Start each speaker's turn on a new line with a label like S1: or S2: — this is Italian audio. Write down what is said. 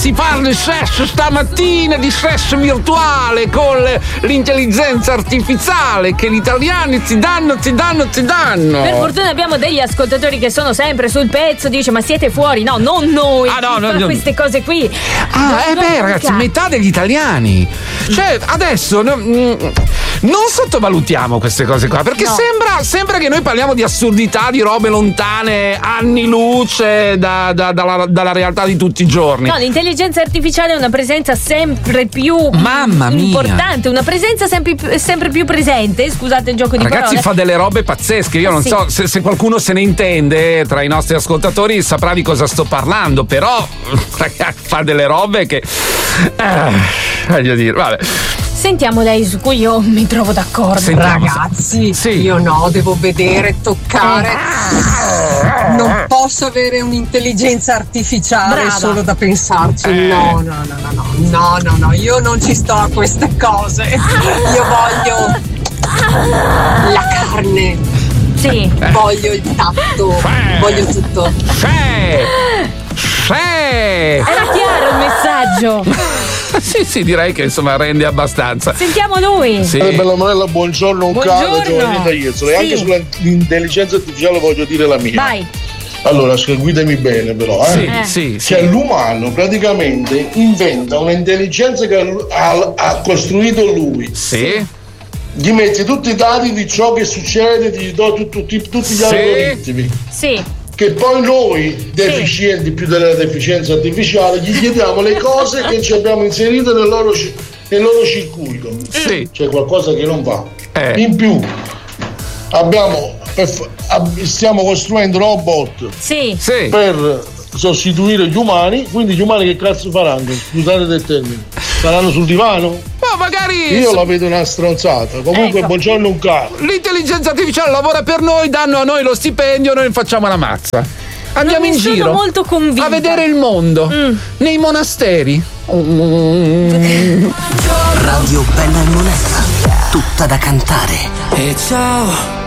S1: si parla di sesso stamattina, di sesso virtuale con l'intelligenza artificiale che gli italiani ti danno.
S2: Per fortuna abbiamo degli ascoltatori che sono sempre sul pezzo, dice ma siete fuori? No, non noi.
S1: No.
S2: Queste cose qui.
S1: Ragazzi, metà degli italiani. Cioè, adesso non sottovalutiamo queste cose qua, perché sembra che noi parliamo di assurdità, di robe lontane anni luce dalla realtà di tutti i giorni.
S2: No, l'intelligenza artificiale è una presenza sempre più importante, una presenza sempre più presente. Scusate il gioco di parole.
S1: Ragazzi, fa delle robe pazzesche. Io non so se qualcuno se ne intende tra i nostri ascoltatori, saprà di cosa sto parlando, però fa delle robe che voglio dire, vabbè.
S2: Sentiamo lei su cui io mi trovo d'accordo.
S3: Ragazzi, io devo vedere, toccare. Non posso avere un'intelligenza artificiale solo da pensarci. No, io non ci sto a queste cose. Io voglio la carne.
S2: Sì.
S3: Voglio il tatto. Voglio tutto.
S2: Era chiaro il messaggio.
S1: Sì, direi che insomma rende abbastanza.
S2: Sentiamo lui.
S1: Sì.
S4: Bella Monella, buongiorno, Giovanni Tagliezzo. E anche sull'intelligenza artificiale voglio dire la mia.
S2: Vai.
S4: Allora, guidami bene però.
S1: Sì.
S4: Cioè l'umano praticamente inventa un'intelligenza che ha costruito lui.
S1: Sì.
S4: Gli metti tutti i dati di ciò che succede, gli do tutti gli algoritmi.
S2: Sì.
S4: Che poi noi, deficienti più della deficienza artificiale, gli chiediamo le cose che ci abbiamo inserito nel loro circuito.
S1: Sì.
S4: C'è qualcosa che non va. In più stiamo costruendo robot per sostituire gli umani, quindi gli umani che cazzo faranno? Scusate del termine. Saranno sul divano?
S1: Ma magari
S4: io la vedo una stronzata. Comunque buongiorno un caro.
S1: L'intelligenza artificiale lavora per noi, danno a noi lo stipendio, noi facciamo la mazza. Andiamo in giro
S2: molto convinta
S1: a vedere il mondo nei monasteri.
S5: Radio Bella e Monella, tutta da cantare.
S6: E ciao